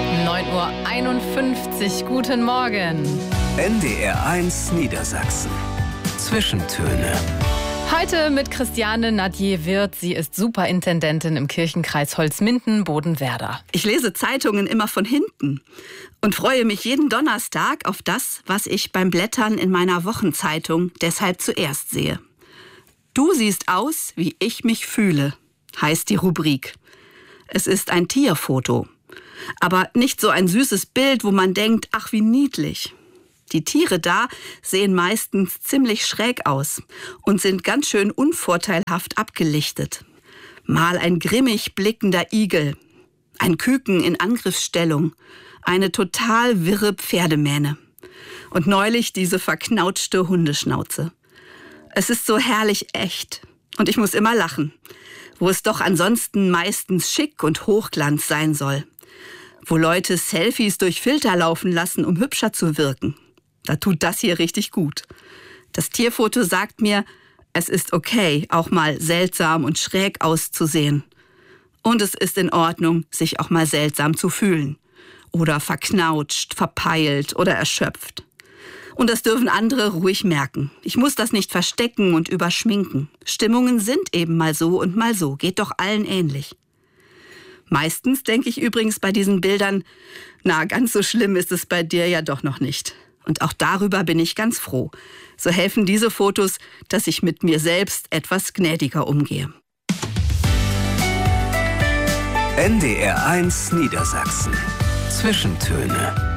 9:51 Uhr, guten Morgen. NDR1 Niedersachsen. Zwischentöne. Heute mit Christiane Nadier-Wirth. Sie ist Superintendentin im Kirchenkreis Holzminden-Bodenwerder. Ich lese Zeitungen immer von hinten und freue mich jeden Donnerstag auf das, was ich beim Blättern in meiner Wochenzeitung deshalb zuerst sehe. Du siehst aus, wie ich mich fühle, heißt die Rubrik. Es ist ein Tierfoto. Aber nicht so ein süßes Bild, wo man denkt, ach wie niedlich. Die Tiere da sehen meistens ziemlich schräg aus und sind ganz schön unvorteilhaft abgelichtet. Mal ein grimmig blickender Igel, ein Küken in Angriffsstellung, eine total wirre Pferdemähne und neulich diese verknautschte Hundeschnauze. Es ist so herrlich echt und ich muss immer lachen, wo es doch ansonsten meistens schick und Hochglanz sein soll. Wo Leute Selfies durch Filter laufen lassen, um hübscher zu wirken. Da tut das hier richtig gut. Das Tierfoto sagt mir, es ist okay, auch mal seltsam und schräg auszusehen. Und es ist in Ordnung, sich auch mal seltsam zu fühlen. Oder verknautscht, verpeilt oder erschöpft. Und das dürfen andere ruhig merken. Ich muss das nicht verstecken und überschminken. Stimmungen sind eben mal so und mal so. Geht doch allen ähnlich. Meistens denke ich übrigens bei diesen Bildern, na, ganz so schlimm ist es bei dir ja doch noch nicht. Und auch darüber bin ich ganz froh. So helfen diese Fotos, dass ich mit mir selbst etwas gnädiger umgehe. NDR1 Niedersachsen. Zwischentöne.